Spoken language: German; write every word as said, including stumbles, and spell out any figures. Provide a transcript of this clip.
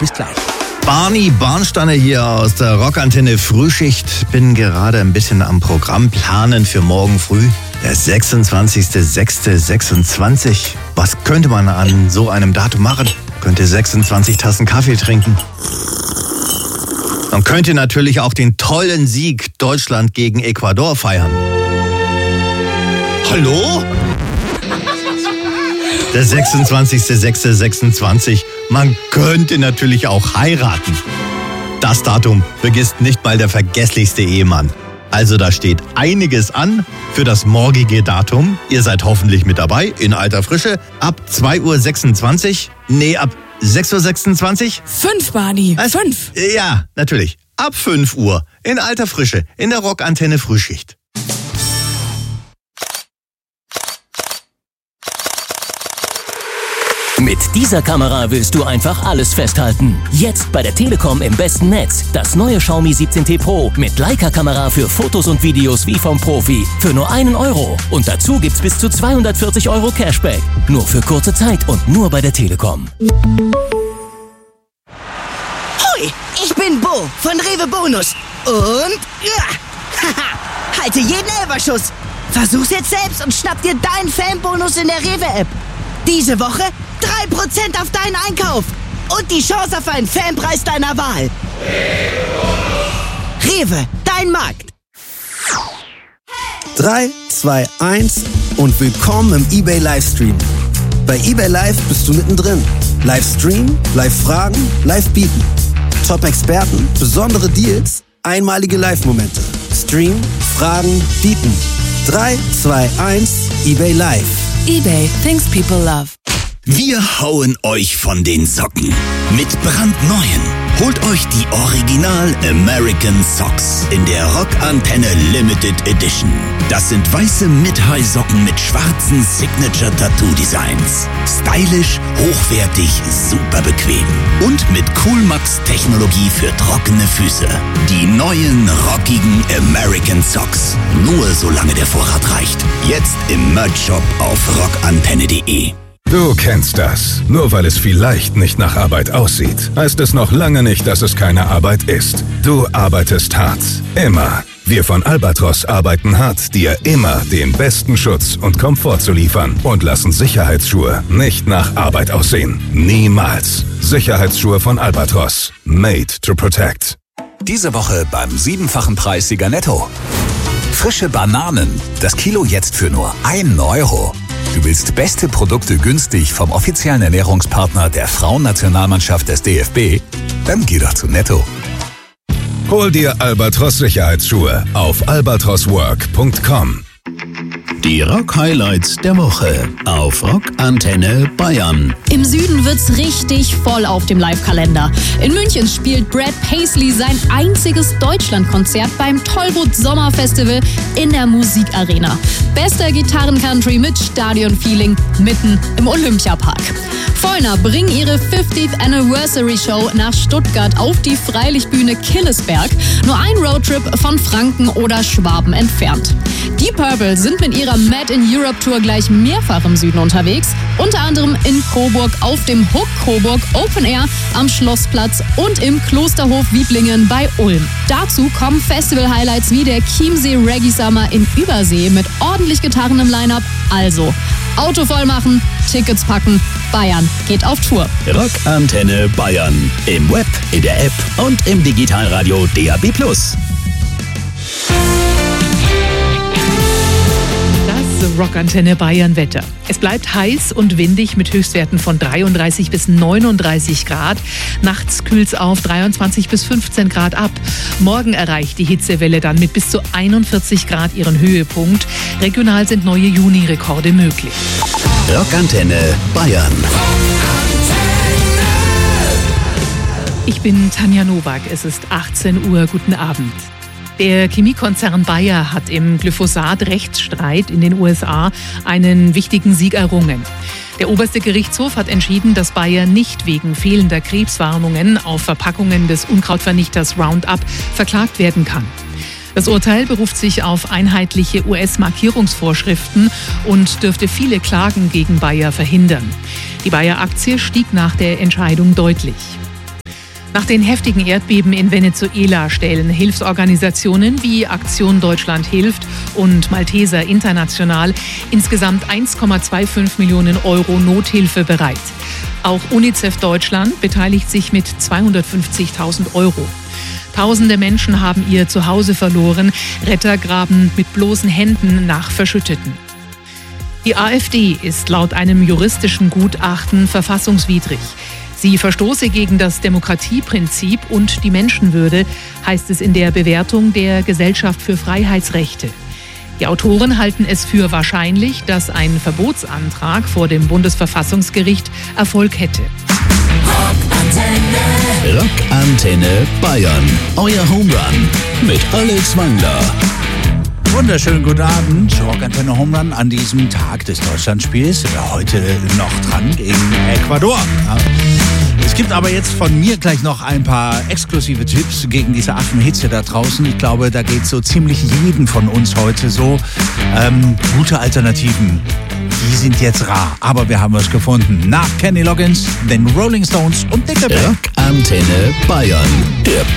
Bis gleich. Barney Barnsteiner hier aus der Rockantenne Frühschicht. Bin gerade ein bisschen am Programm planen für morgen früh. Der sechsundzwanzigster sechster sechsundzwanzig. Was könnte man an so einem Datum machen? Könnte sechsundzwanzig Tassen Kaffee trinken. Man könnte natürlich auch den tollen Sieg Deutschland gegen Ecuador feiern. Hallo? Der sechsundzwanzigster sechster sechsundzwanzig. Man könnte natürlich auch heiraten. Das Datum vergisst nicht mal der vergesslichste Ehemann. Also da steht einiges an für das morgige Datum. Ihr seid hoffentlich mit dabei in alter Frische. Ab zwei Uhr sechsundzwanzig. Nee, ab sechs Uhr sechsundzwanzig. Fünf, Barney. Was? Fünf. Ja, natürlich. Ab fünf Uhr in alter Frische in der Rockantenne Frühschicht. Mit dieser Kamera willst du einfach alles festhalten. Jetzt bei der Telekom im besten Netz. Das neue Xiaomi siebzehn T Pro mit Leica-Kamera für Fotos und Videos wie vom Profi. Für nur einen Euro. Und dazu gibt's bis zu zweihundertvierzig Euro Cashback. Nur für kurze Zeit und nur bei der Telekom. Hoi, ich bin Bo von Rewe Bonus. Und ja, haha, halte jeden Elferschuss. Versuch's jetzt selbst und schnapp dir deinen Fanbonus in der Rewe-App. Diese Woche drei Prozent auf deinen Einkauf und die Chance auf einen Fanpreis deiner Wahl. Rewe, dein Markt. drei, zwei, eins und willkommen im eBay Livestream. Bei eBay Live bist du mittendrin. Livestream, Live-Fragen, Live-Bieten. Top-Experten, besondere Deals, einmalige Live-Momente. Stream, Fragen, Bieten. drei, zwei, eins, eBay Live. eBay, things people love. Wir hauen euch von den Socken. Mit brandneuen. Holt euch die Original American Socks in der Rockantenne Limited Edition. Das sind weiße Mid-High-Socken mit schwarzen Signature-Tattoo-Designs. Stylisch, hochwertig, super bequem. Und mit Coolmax-Technologie für trockene Füße. Die neuen, rockigen American Socks. Nur solange der Vorrat reicht. Jetzt im Merch-Shop auf rockantenne punkt de. Du kennst das. Nur weil es vielleicht nicht nach Arbeit aussieht, heißt es noch lange nicht, dass es keine Arbeit ist. Du arbeitest hart. Immer. Wir von Albatros arbeiten hart, dir immer den besten Schutz und Komfort zu liefern und lassen Sicherheitsschuhe nicht nach Arbeit aussehen. Niemals. Sicherheitsschuhe von Albatros. Made to protect. Diese Woche beim siebenfachen Preissieger Netto. Frische Bananen. Das Kilo jetzt für nur einen Euro. Du willst beste Produkte günstig vom offiziellen Ernährungspartner der Frauennationalmannschaft des D F B? Dann geh doch zu Netto. Hol dir Albatros Sicherheitsschuhe auf albatros work punkt com. Die Rock-Highlights der Woche auf Rockantenne Bayern. Im Süden wird's richtig voll auf dem Live-Kalender. In München spielt Brad Paisley sein einziges Deutschlandkonzert beim Tollwood Sommerfestival in der Musikarena. Bester Gitarren-Country mit Stadion-Feeling mitten im Olympiapark. Vollner bringen ihre fiftieth Anniversary Show nach Stuttgart auf die Freilichtbühne Killesberg, nur ein Roadtrip von Franken oder Schwaben entfernt. Deep Purple sind mit ihrer Made in Europe Tour gleich mehrfach im Süden unterwegs, unter anderem in Coburg auf dem Hook Coburg Open Air am Schlossplatz und im Klosterhof Wieblingen bei Ulm. Dazu kommen Festival-Highlights wie der Chiemsee Reggae Summer in Übersee mit ordentlich Gitarren im Line-Up. Also Auto voll machen, Tickets packen, Bayern geht auf Tour. Rockantenne Bayern. Im Web, in der App und im Digitalradio D A B plus. Rockantenne Bayern Wetter. Es bleibt heiß und windig mit Höchstwerten von dreiunddreißig bis neununddreißig Grad. Nachts kühlt's auf dreiundzwanzig bis fünfzehn Grad ab. Morgen erreicht die Hitzewelle dann mit bis zu einundvierzig Grad ihren Höhepunkt. Regional sind neue Juni-Rekorde möglich. Rockantenne Bayern. Ich bin Tanja Nowak. Es ist achtzehn Uhr. Guten Abend. Der Chemiekonzern Bayer hat im Glyphosat-Rechtsstreit in den U S A einen wichtigen Sieg errungen. Der oberste Gerichtshof hat entschieden, dass Bayer nicht wegen fehlender Krebswarnungen auf Verpackungen des Unkrautvernichters Roundup verklagt werden kann. Das Urteil beruft sich auf einheitliche U S-Markierungsvorschriften und dürfte viele Klagen gegen Bayer verhindern. Die Bayer-Aktie stieg nach der Entscheidung deutlich. Nach den heftigen Erdbeben in Venezuela stellen Hilfsorganisationen wie Aktion Deutschland hilft und Malteser International insgesamt eins Komma fünfundzwanzig Millionen Euro Nothilfe bereit. Auch UNICEF Deutschland beteiligt sich mit zweihundertfünfzigtausend Euro. Tausende Menschen haben ihr Zuhause verloren. Retter graben mit bloßen Händen nach Verschütteten. Die AfD ist laut einem juristischen Gutachten verfassungswidrig. Sie verstoße gegen das Demokratieprinzip und die Menschenwürde, heißt es in der Bewertung der Gesellschaft für Freiheitsrechte. Die Autoren halten es für wahrscheinlich, dass ein Verbotsantrag vor dem Bundesverfassungsgericht Erfolg hätte. Rockantenne. Rockantenne Bayern. Euer Home Run mit Alex Wangler. Wunderschönen guten Abend. Rockantenne Home Run an diesem Tag des Deutschlandspiels. Heute noch dran gegen Ecuador. Es gibt aber jetzt von mir gleich noch ein paar exklusive Tipps gegen diese Affenhitze da draußen. Ich glaube, da geht so ziemlich jeden von uns heute so. Ähm, gute Alternativen, die sind jetzt rar. Aber wir haben was gefunden. Nach Kenny Loggins, den Rolling Stones und Nickelback. Rockantenne Bayern. Der